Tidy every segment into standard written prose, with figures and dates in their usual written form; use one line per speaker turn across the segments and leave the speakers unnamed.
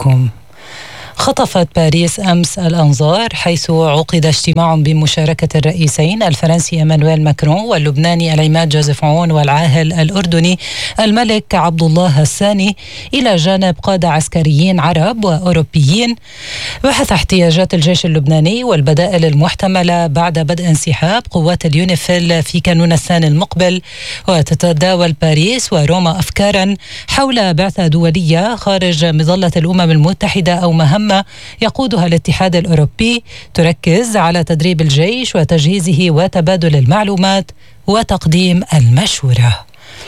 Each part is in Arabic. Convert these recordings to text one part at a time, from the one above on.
بكم. خطفت باريس أمس الأنظار حيث عقد اجتماع بمشاركة الرئيسين الفرنسي إيمانويل ماكرون واللبناني العماد جوزيف عون والعاهل الأردني الملك عبد الله الثاني، إلى جانب قادة عسكريين عرب وأوروبيين، بحث احتياجات الجيش اللبناني والبدائل المحتملة بعد بدء انسحاب قوات اليونيفيل في كانون الثاني المقبل. وتتداول باريس وروما أفكارا حول بعثة دولية خارج مظلة الأمم المتحدة أو مهمة يقودها الاتحاد الأوروبي تركز على تدريب الجيش وتجهيزه وتبادل المعلومات وتقديم المشورة.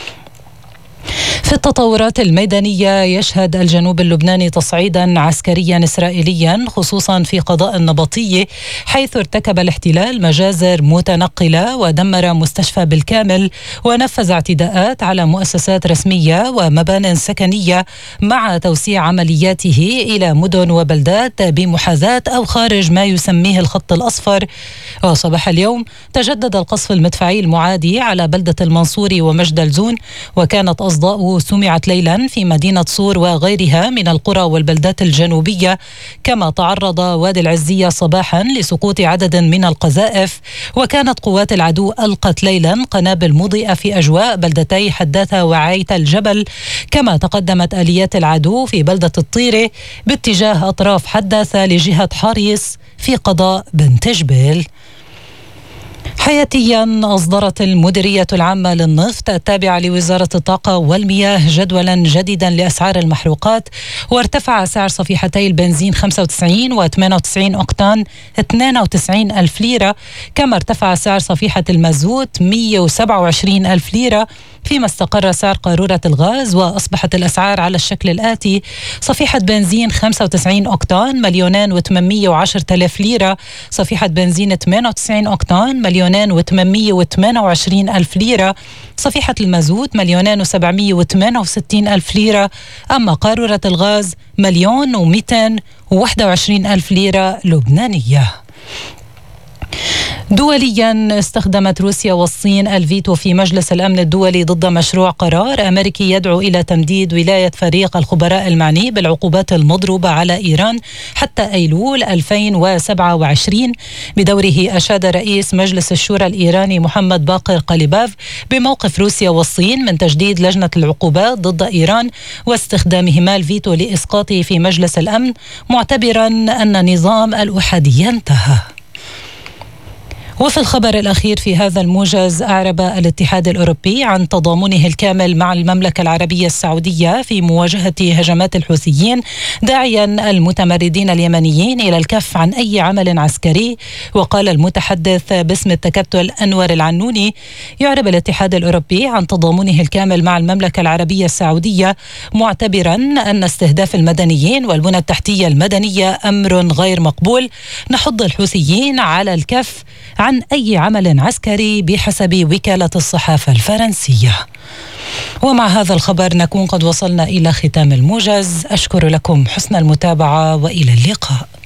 في التطورات الميدانية، يشهد الجنوب اللبناني تصعيدا عسكريا إسرائيليا خصوصا في قضاء النبطية، حيث ارتكب الاحتلال مجازر متنقلة ودمر مستشفى بالكامل ونفذ اعتداءات على مؤسسات رسمية ومبان سكنية، مع توسيع عملياته إلى مدن وبلدات بمحاذاة أو خارج ما يسميه الخط الأصفر. وصباح اليوم تجدد القصف المدفعي المعادي على بلدة المنصوري ومجدلزون، وكانت أصداؤه سمعت ليلا في مدينة صور وغيرها من القرى والبلدات الجنوبية. كما تعرض وادي العزية صباحا لسقوط عدد من القذائف، وكانت قوات العدو ألقت ليلا قنابل مضيئة في أجواء بلدتي حداثة وعايت الجبل. كما تقدمت آليات العدو في بلدة الطيرة باتجاه أطراف حداثة لجهة حاريس في قضاء بنت جبيل. حياتيا، أصدرت المديرية العامة للنفط التابعة لوزارة الطاقة والمياه جدولا جديدا لأسعار المحروقات، وارتفع سعر صفيحتي البنزين 95 و 98 أوكتان 92 ألف ليرة، كما ارتفع سعر صفيحة المازوت 127 ألف ليرة، فيما استقر سعر قارورة الغاز وأصبحت الأسعار على الشكل الآتي: صفيحة بنزين 95 أوكتان 2,810,000 ليرة، صفيحة بنزين 98 أوكتان 2,828,000 ليرة، صفيحة المازوت 2,768,000 ليرة، أما قارورة الغاز 1,221,000 ليرة لبنانية. دوليا، استخدمت روسيا والصين الفيتو في مجلس الأمن الدولي ضد مشروع قرار أمريكي يدعو إلى تمديد ولاية فريق الخبراء المعني بالعقوبات المضروبة على إيران حتى أيلول 2027. بدوره أشاد رئيس مجلس الشورى الإيراني محمد باقر قليباف بموقف روسيا والصين من تجديد لجنة العقوبات ضد إيران واستخدامهما الفيتو لإسقاطه في مجلس الأمن، معتبرا أن نظام الأحادية انتهى. وفي الخبر الأخير في هذا الموجز، أعرب الاتحاد الأوروبي عن تضامنه الكامل مع المملكة العربية السعودية في مواجهة هجمات الحوثيين، داعيا المتمردين اليمنيين إلى الكف عن أي عمل عسكري. وقال المتحدث باسم التكتل أنور العنوني: يعرب الاتحاد الأوروبي عن تضامنه الكامل مع المملكة العربية السعودية، معتبرا أن استهداف المدنيين والبنى التحتية المدنية أمر غير مقبول. نحض الحوثيين على الكف عن أي عمل عسكري بحسب وكالة الصحافة الفرنسية. ومع هذا الخبر نكون قد وصلنا إلى ختام الموجز. أشكر لكم حسن المتابعة وإلى اللقاء.